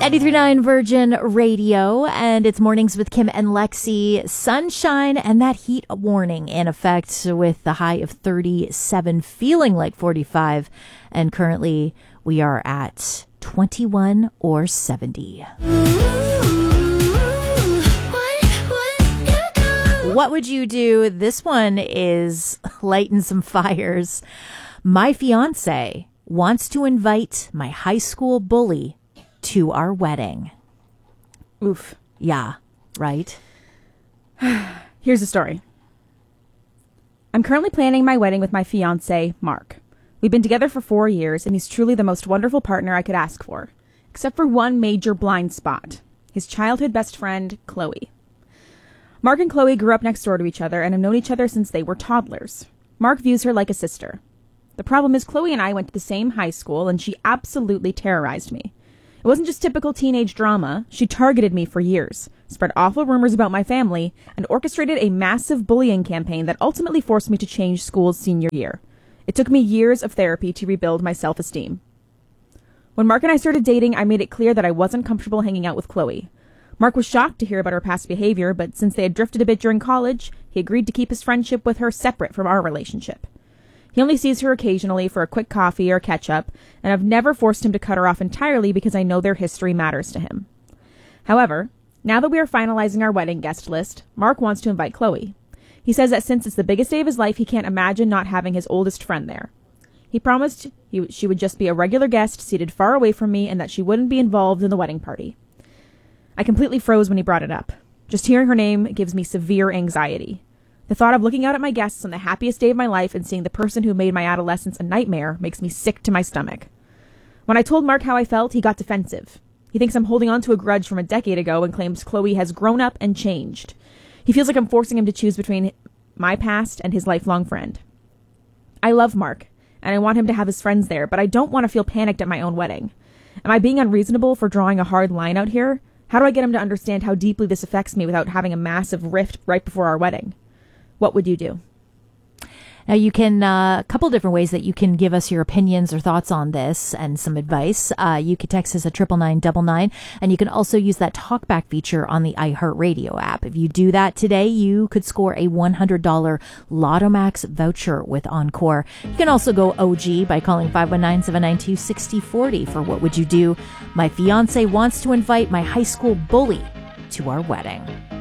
93.9 Virgin Radio, and it's Mornings with Kim and Lexi. Sunshine and that heat warning in effect with the high of 37, feeling like 45. And currently we are at 21 or 70. What would you do? This one is lighting some fires. My fiance wants to invite my high school bully to our wedding. Oof. Yeah, right? Here's the story. I'm currently planning my wedding with my fiancé, Mark. We've been together for 4 years, and he's truly the most wonderful partner I could ask for. Except for one major blind spot. His childhood best friend, Chloe. Mark and Chloe grew up next door to each other and have known each other since they were toddlers. Mark views her like a sister. The problem is Chloe and I went to the same high school, and she absolutely terrorized me. It wasn't just typical teenage drama. She targeted me for years, spread awful rumors about my family, and orchestrated a massive bullying campaign that ultimately forced me to change schools senior year. It took me years of therapy to rebuild my self-esteem. When Mark and I started dating, I made it clear that I wasn't comfortable hanging out with Chloe. Mark was shocked to hear about her past behavior, but since they had drifted a bit during college, he agreed to keep his friendship with her separate from our relationship. He only sees her occasionally for a quick coffee or catch-up, and I've never forced him to cut her off entirely because I know their history matters to him. However, now that we are finalizing our wedding guest list, Mark wants to invite Chloe. He says that since it's the biggest day of his life, he can't imagine not having his oldest friend there. He promised she would just be a regular guest seated far away from me and that she wouldn't be involved in the wedding party. I completely froze when he brought it up. Just hearing her name gives me severe anxiety. The thought of looking out at my guests on the happiest day of my life and seeing the person who made my adolescence a nightmare makes me sick to my stomach. When I told Mark how I felt, he got defensive. He thinks I'm holding on to a grudge from a decade ago and claims Chloe has grown up and changed. He feels like I'm forcing him to choose between my past and his lifelong friend. I love Mark, and I want him to have his friends there, but I don't want to feel panicked at my own wedding. Am I being unreasonable for drawing a hard line out here? How do I get him to understand how deeply this affects me without having a massive rift right before our wedding? What would you do? Now, you can, a couple different ways that you can give us your opinions or thoughts on this and some advice. You could text us at 99999, and you can also use that talkback feature on the iHeartRadio app. If you do that today, you could score a $100 Lotto Max voucher with Encore. You can also go OG by calling 519-792-6040 for What Would You Do? My fiance wants to invite my high school bully to our wedding.